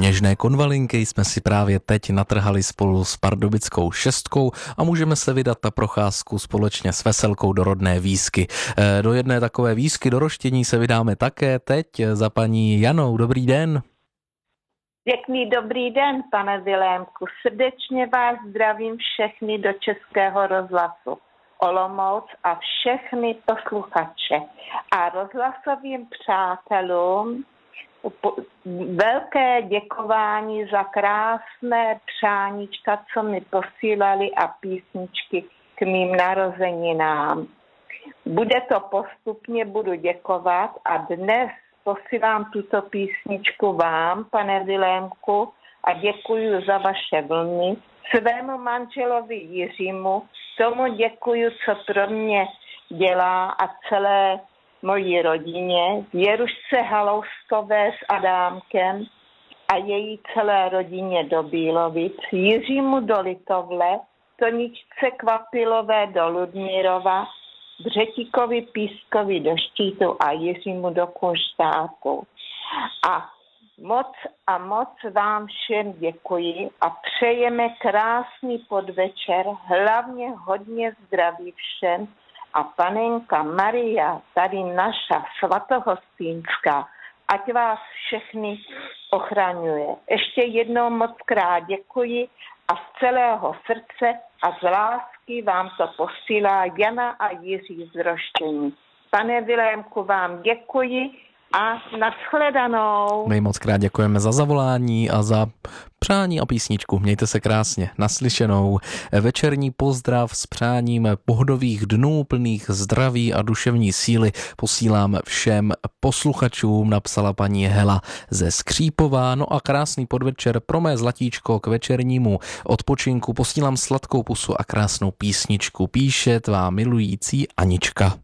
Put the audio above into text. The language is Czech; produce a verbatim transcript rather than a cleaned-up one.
Něžné konvalinky jsme si právě teď natrhali spolu s pardubickou šestkou a můžeme se vydat na procházku společně s Veselkou do rodné Výsky. Do jedné takové výsky do Roštění se vydáme také teď za paní Janou. Dobrý den. Pěkný dobrý den, pane Vilémku. Srdečně vás zdravím všechny do Českého rozhlasu Olomouc a všechny posluchače. A rozhlasovým přátelům velké děkování za krásné přáníčka, co mi posílali, a písničky k mým narozeninám. Bude to postupně, budu děkovat, a dnes posílám tuto písničku vám, pane Vilémku, a děkuji za vaše vlny. Svému manželovi Jiřímu, tomu děkuji, co pro mě dělá, a celé mojí rodině, Věrušce Halouskové s Adámkem a její celé rodině do Bílovic, Jiřímu do Litovle, Toničce Kvapilové do Ludmírova, Břetíkovi Pískovi do Štítu a Jiřímu do Kunštátu. A moc a moc vám všem děkuji a přejeme krásný podvečer, hlavně hodně zdraví všem. A panenka Maria, tady naša svatohostínská, ať vás všechny ochraňuje. Ještě jednou moc krát děkuji a z celého srdce a z lásky vám to posílá Jana a Jiří z Roštění. Pane Vilémku, vám děkuji a nashledanou. My moc krát děkujeme za zavolání a za přání a písničku. Mějte se krásně. Naslyšenou. Večerní pozdrav s přáním pohodových dnů plných zdraví a duševní síly posílám všem posluchačům, napsala paní Hela ze Skřípova. No a krásný podvečer pro mé zlatíčko k večernímu odpočinku posílám sladkou pusu a krásnou písničku. Píše tvá milující Anička.